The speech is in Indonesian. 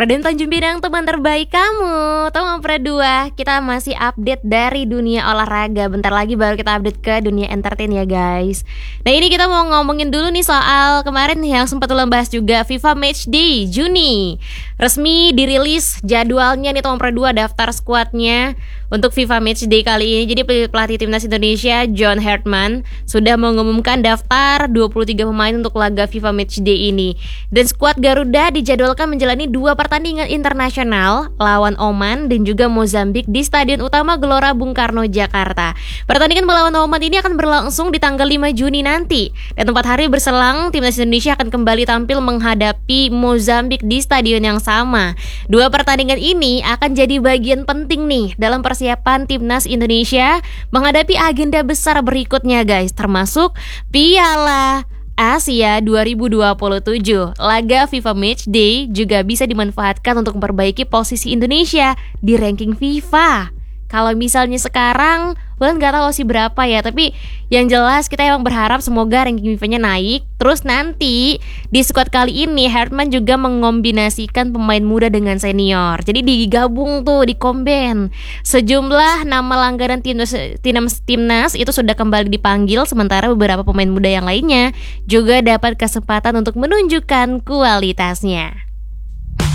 Raden Tanjung Pinang, teman terbaik kamu. Teman Perdua, kita masih update dari dunia olahraga. Bentar lagi baru kita update ke dunia entertain ya guys. Nah ini kita mau ngomongin dulu nih soal kemarin yang sempat ulang bahas juga, FIFA Matchday Juni. Resmi dirilis jadwalnya nih teman Perdua, daftar skuadnya untuk FIFA Matchday kali ini. Jadi pelatih timnas Indonesia John Hartman sudah mengumumkan daftar 23 pemain untuk laga FIFA Matchday ini. Dan skuad Garuda dijadwalkan menjalani 2 pertandingan internasional lawan Oman dan juga Mozambik di Stadion Utama Gelora Bung Karno, Jakarta. Pertandingan melawan Oman ini akan berlangsung di tanggal 5 Juni nanti. Dan 4 hari berselang, timnas Indonesia akan kembali tampil menghadapi Mozambik di stadion yang sama. 2 pertandingan ini akan jadi bagian penting nih dalam persiapan timnas Indonesia menghadapi agenda besar berikutnya guys, termasuk Piala Asia 2027. Laga FIFA Matchday juga bisa dimanfaatkan untuk memperbaiki posisi Indonesia di ranking FIFA. Kalau misalnya sekarang, Bulan gak tahu sih berapa ya, tapi yang jelas kita emang berharap semoga ranking FIFA-nya naik. Terus nanti di squad kali ini Hartman juga mengombinasikan pemain muda dengan senior. Jadi digabung tuh, dikomben. Sejumlah nama langganan timnas itu sudah kembali dipanggil, sementara beberapa pemain muda yang lainnya juga dapat kesempatan untuk menunjukkan kualitasnya.